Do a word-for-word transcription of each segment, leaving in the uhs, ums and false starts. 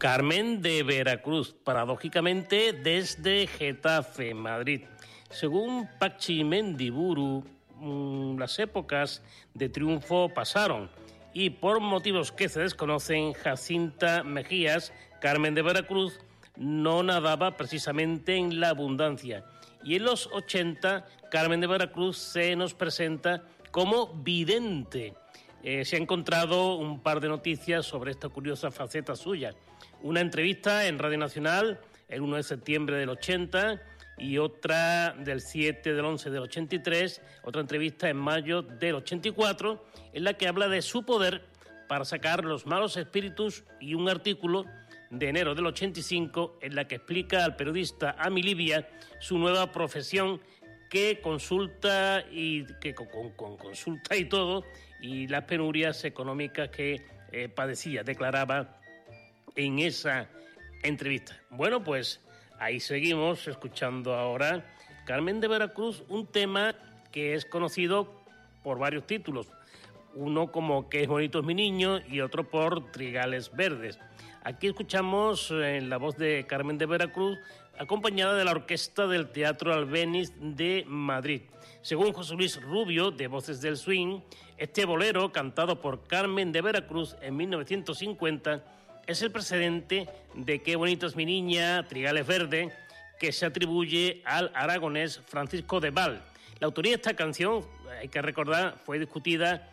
Carmen de Veracruz, paradójicamente desde Getafe, Madrid. Según Pachi Mendiburu, mmm, las épocas de triunfo pasaron y por motivos que se desconocen, Jacinta Mejías, Carmen de Veracruz, no nadaba precisamente en la abundancia. Y en los ochenta, Carmen de Veracruz se nos presenta como vidente. Eh, se ha encontrado un par de noticias sobre esta curiosa faceta suya. Una entrevista en Radio Nacional el uno de septiembre del ochenta y otra del siete del once del ochenta y tres, otra entrevista en mayo del ochenta y cuatro, en la que habla de su poder para sacar los malos espíritus, y un artículo de enero del ochenta y cinco en la que explica al periodista Ami Livia su nueva profesión, que consulta y que con, con, con consulta y todo, y las penurias económicas que eh, padecía, declaraba en esa entrevista. Bueno, pues ahí seguimos escuchando ahora Carmen de Veracruz, un tema que es conocido por varios títulos, uno como Qué bonito es mi niño y otro por Trigales Verdes. Aquí escuchamos en la voz de Carmen de Veracruz, acompañada de la orquesta del Teatro Albéniz de Madrid. Según José Luis Rubio, de Voces del Swing, este bolero, cantado por Carmen de Veracruz en mil novecientos cincuenta, es el precedente de Qué bonito es mi niña, Trigales Verde, que se atribuye al aragonés Francisco de Val. La autoría de esta canción, hay que recordar, fue discutida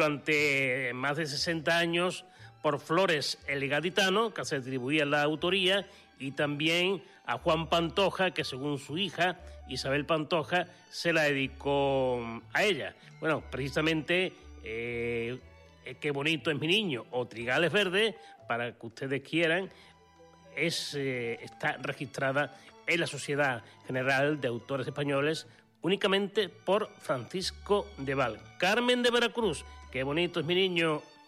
durante más de sesenta años por Flores el Gaditano, que se atribuía la autoría, y también a Juan Pantoja, que según su hija, Isabel Pantoja, se la dedicó a ella. Bueno, precisamente eh, Qué bonito es mi niño o Trigales Verdes, para que ustedes quieran, es, eh, está registrada en la Sociedad General de Autores Españoles únicamente por Francisco de Val. Carmen de Veracruz, Qué bonito es mi niño.